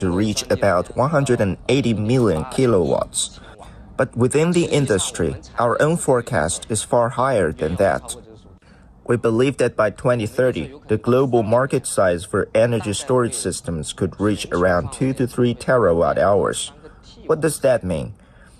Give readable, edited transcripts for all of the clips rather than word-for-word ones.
to reach about 180 million kilowatts. But within the industry, our own forecast is far higher than that. We believe that by 2030, the global market size for energy storage systems could reach around 2 to 3 terawatt-hours. What does that mean?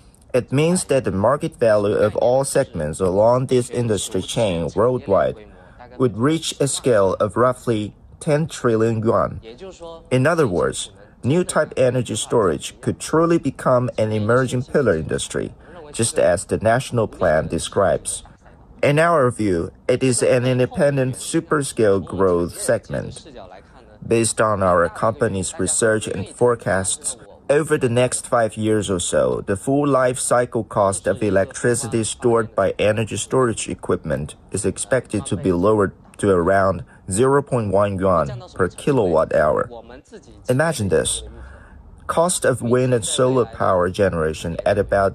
It means that the market value of all segments along this industry chain worldwide would reach a scale of roughly 10 trillion yuan. In other words, new type energy storage could truly become an emerging pillar industry, just as the national plan describes. In our view, it is an independent super-scale growth segment. Based on our company's research and forecasts, over the next 5 years or so, the full life cycle cost of electricity stored by energy storage equipment is expected to be lowered to around 0.1 yuan per kilowatt-hour. Imagine this. Cost of wind and solar power generation at about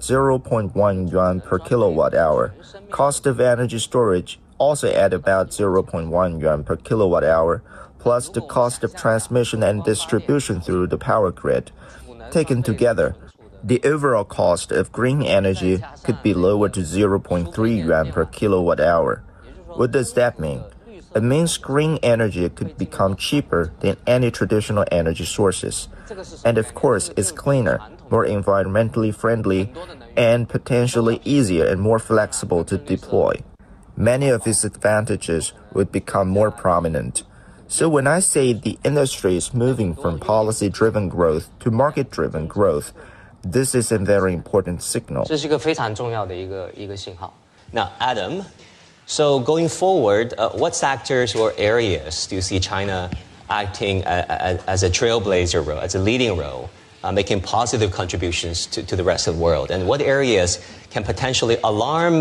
0.1 yuan per kilowatt-hour. Cost of energy storage also at about 0.1 yuan per kilowatt-hour, plus the cost of transmission and distribution through the power grid. Taken together, the overall cost of green energy could be lowered to 0.3 yuan per kilowatt-hour. What does that mean? It means green energy could become cheaper than any traditional energy sources. And of course, it's cleaner, more environmentally friendly, and potentially easier and more flexible to deploy. Many of its advantages would become more prominent. So when I say the industry is moving from policy-driven growth to market-driven growth, this is a very important signal. 这是一个非常重要的一个信号。Now, Adam, so going forward, what sectors or areas do you see China acting as a trailblazer role, as a leading role, making positive contributions to the rest of the world? And what areas can potentially alarm,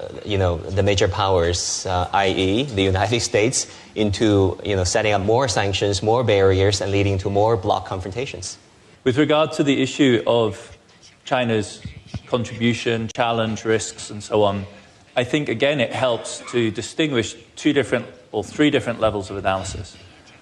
the major powers, i.e., the United States, into, setting up more sanctions, more barriers, and leading to more bloc confrontations? With regard to the issue of China's contribution, challenge, risks, and so on, I think, again, it helps to distinguish 2 different or 3 different levels of analysis.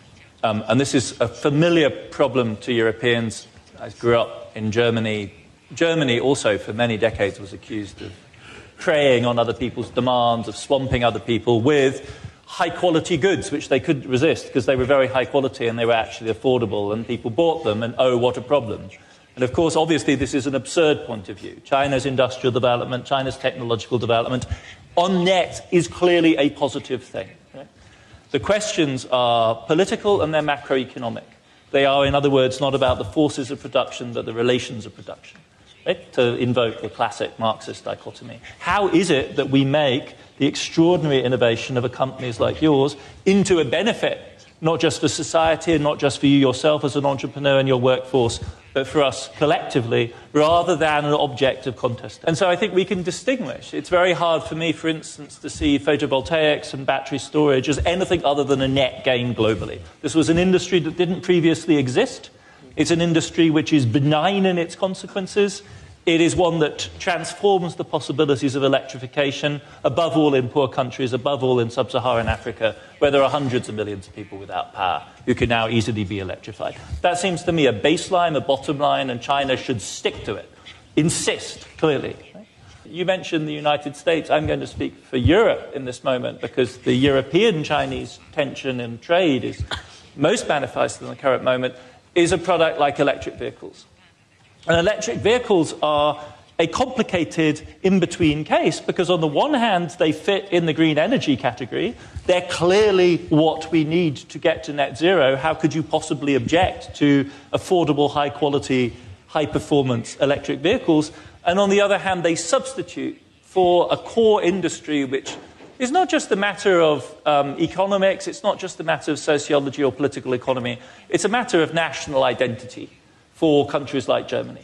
And this is a familiar problem to Europeans. I grew up in Germany. Germany also, for many decades, was accused of preying on other people's demands, of swamping other people with high-quality goods, which they couldn't resist because they were very high quality and they were actually affordable, and people bought them, and oh, what a problem. And of course, obviously, this is an absurd point of view. China's industrial development, China's technological development, on net, is clearly a positive thing. Right? The questions are political and they're macroeconomic. They are, in other words, not about the forces of production, but the relations of production, right? To invoke the classic Marxist dichotomy. How is it that we make the extraordinary innovation of companies like yours into a benefit, not just for society and not just for you yourself as an entrepreneur and your workforce, but for us collectively, rather than an object of contest? And so I think we can distinguish. It's very hard for me, for instance, to see photovoltaics and battery storage as anything other than a net gain globally. This was an industry that didn't previously exist. It's an industry which is benign in its consequences. It is one that transforms the possibilities of electrification, above all in poor countries, above all in sub-Saharan Africa, where there are hundreds of millions of people without power who can now easily be electrified. That seems to me a baseline, a bottom line, and China should stick to it. Insist, clearly. You mentioned the United States. I'm going to speak for Europe in this moment because the European-Chinese tension in trade is most manifest in the current moment, is a product like electric vehicles. And electric vehicles are a complicated in-between case because on the one hand, they fit in the green energy category. They're clearly what we need to get to net zero. How could you possibly object to affordable, high-quality, high-performance electric vehicles? And on the other hand, they substitute for a core industry which is not just a matter of economics, it's not just a matter of sociology or political economy, it's a matter of national identity for countries like Germany.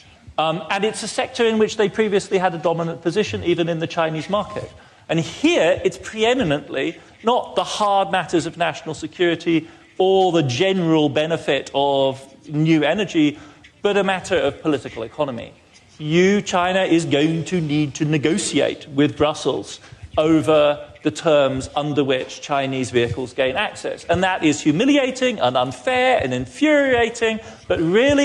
And it's a sector in which they previously had a dominant position, even in the Chinese market. And here, it's preeminently not the hard matters of national security or the general benefit of new energy, but a matter of political economy. China, is going to need to negotiate with Brussels over the terms under which Chinese vehicles gain access. And that is humiliating and unfair and infuriating, but really